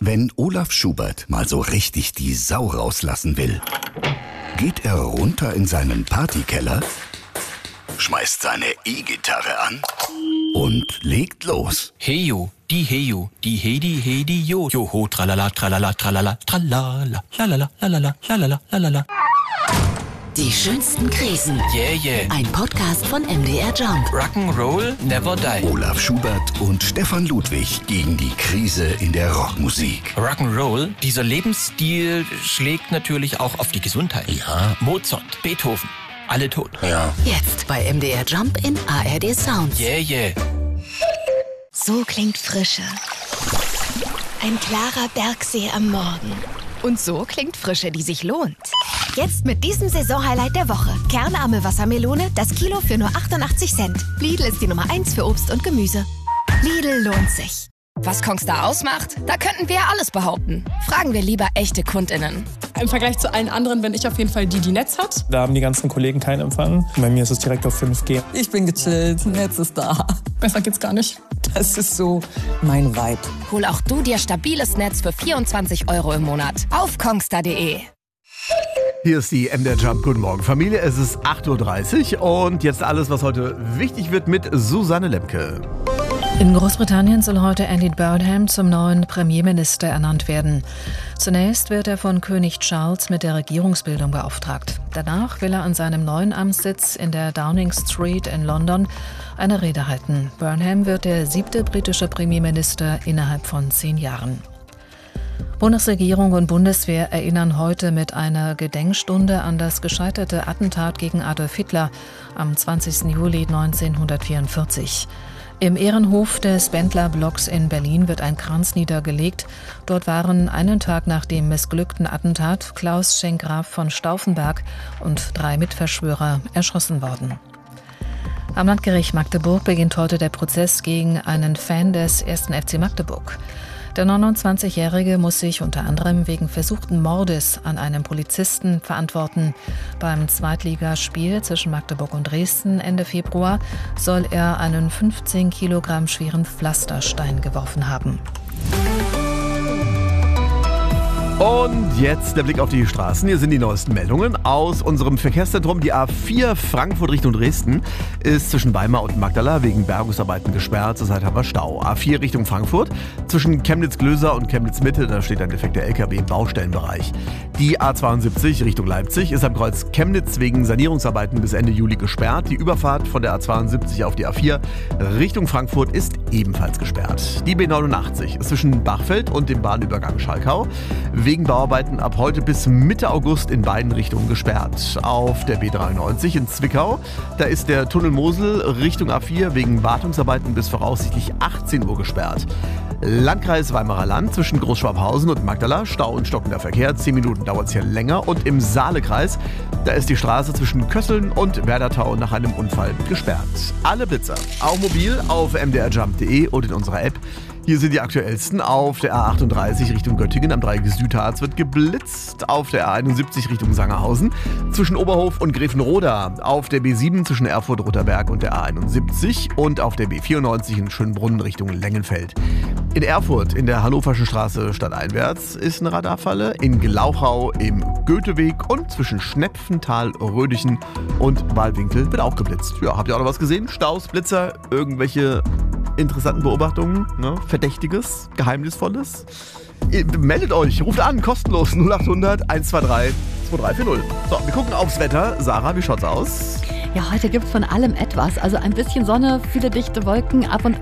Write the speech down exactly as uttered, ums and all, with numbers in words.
Wenn Olaf Schubert mal so richtig die Sau rauslassen will, geht er runter in seinen Partykeller, schmeißt seine E-Gitarre an und legt los. Heyo, die Heyo, die Hedi, Hedi, Jo. Joho, tralala, tralala, tralala, tralala, lalala, lalala, lalala, lalala. Die schönsten Krisen. Yeah, yeah. Ein Podcast von M D R Jump. Rock'n'Roll never die. Olaf Schubert und Stefan Ludwig gegen die Krise in der Rockmusik. Rock'n'Roll, dieser Lebensstil schlägt natürlich auch auf die Gesundheit. Ja. Mozart, Beethoven, alle tot. Ja. Jetzt bei M D R Jump in A R D Sound. Yeah, yeah. So klingt Frische. Ein klarer Bergsee am Morgen. Und so klingt Frische, die sich lohnt. Jetzt mit diesem Saisonhighlight der Woche. Kernarme Wassermelone, das Kilo für nur achtundachtzig Cent. Lidl ist die Nummer eins für Obst und Gemüse. Lidl lohnt sich. Was Kongstar ausmacht? Da könnten wir ja alles behaupten. Fragen wir lieber echte KundInnen. Im Vergleich zu allen anderen bin ich auf jeden Fall die, die Netz hat. Da haben die ganzen Kollegen keinen Empfang. Bei mir ist es direkt auf fünf G. Ich bin gechillt, Netz ist da. Besser geht's gar nicht. Das ist so mein Vibe. Hol auch du dir stabiles Netz für vierundzwanzig Euro im Monat. Auf kongstar punkt de. Hier ist die M D R Jump. Guten Morgen, Familie. Es ist acht Uhr dreißig und jetzt alles, was heute wichtig wird mit Susanne Lemke. In Großbritannien soll heute Andy Burnham zum neuen Premierminister ernannt werden. Zunächst wird er von König Charles mit der Regierungsbildung beauftragt. Danach will er an seinem neuen Amtssitz in der Downing Street in London eine Rede halten. Burnham wird der siebte britische Premierminister innerhalb von zehn Jahren. Bundesregierung und Bundeswehr erinnern heute mit einer Gedenkstunde an das gescheiterte Attentat gegen Adolf Hitler am zwanzigsten Juli neunzehnhundertvierundvierzig. Im Ehrenhof des Bendler-Blocks in Berlin wird ein Kranz niedergelegt. Dort waren einen Tag nach dem missglückten Attentat Klaus Schenk-Graf von Stauffenberg und drei Mitverschwörer erschossen worden. Am Landgericht Magdeburg beginnt heute der Prozess gegen einen Fan des ersten F C Magdeburg. Der neunundzwanzigjährige muss sich unter anderem wegen versuchten Mordes an einem Polizisten verantworten. Beim Zweitligaspiel zwischen Magdeburg und Dresden Ende Februar soll er einen fünfzehn Kilogramm schweren Pflasterstein geworfen haben. Und jetzt der Blick auf die Straßen. Hier sind die neuesten Meldungen aus unserem Verkehrszentrum. Die A vier Frankfurt Richtung Dresden ist zwischen Weimar und Magdala wegen Bergungsarbeiten gesperrt. Zurzeit haben wir Stau. A vier Richtung Frankfurt zwischen Chemnitz-Glöser und Chemnitz-Mitte. Da steht ein defekter L K W im Baustellenbereich. Die A zweiundsiebzig Richtung Leipzig ist am Kreuz Chemnitz wegen Sanierungsarbeiten bis Ende Juli gesperrt. Die Überfahrt von der A zweiundsiebzig auf die A vier Richtung Frankfurt ist ebenfalls gesperrt. Die B neunundachtzig ist zwischen Bachfeld und dem Bahnübergang Schalkau wegen Bauarbeiten ab heute bis Mitte August in beiden Richtungen gesperrt. Auf der B dreiundneunzig in Zwickau, da ist der Tunnel Mosel Richtung A vier wegen Wartungsarbeiten bis voraussichtlich achtzehn Uhr gesperrt. Landkreis Weimarer Land zwischen Großschwabhausen und Magdala, Stau und stockender Verkehr, zehn Minuten dauert es hier länger. Und im Saalekreis, da ist die Straße zwischen Kösseln und Werdertau nach einem Unfall gesperrt. Alle Blitzer, auch mobil auf m d r jump punkt de und in unserer App. Hier sind die aktuellsten. Auf der A achtunddreißig Richtung Göttingen am Dreieck Südharz wird geblitzt. Auf der A einundsiebzig Richtung Sangerhausen zwischen Oberhof und Grevenroda. Auf der B sieben zwischen Erfurt-Roterberg und der A einundsiebzig. Und auf der B vierundneunzig in Schönbrunn Richtung Lengenfeld. In Erfurt in der Hannoverschen Straße stadteinwärts ist eine Radarfalle. In Glauchau im Goetheweg und zwischen Schnepfental, Rödichen und Wahlwinkel wird auch geblitzt. Ja, habt ihr auch noch was gesehen? Staus, Blitzer, irgendwelche interessanten Beobachtungen, ne? Verdächtiges, Geheimnisvolles? Ihr meldet euch, ruft an, kostenlos null achthundert eins zwei drei zwei drei vier null. So, wir gucken aufs Wetter. Sarah, wie schaut's aus? Ja, heute gibt's von allem etwas. Also ein bisschen Sonne, viele dichte Wolken, ab und